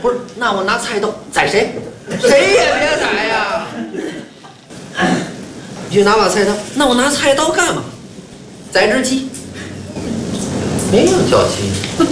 不是，那我拿菜刀宰谁？谁也别宰呀！你去拿把菜刀。那我拿菜刀干嘛？宰只鸡。没有叫鸡。